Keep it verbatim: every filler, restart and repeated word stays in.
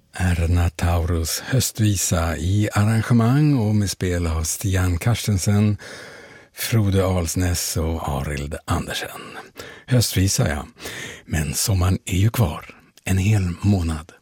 Erna Taurus höstvisa i arrangemang och med spel av Stian Karstensen, Frode Alsnäs och Arild Andersen. Höstvisa, ja. Men sommaren är ju kvar. En hel månad.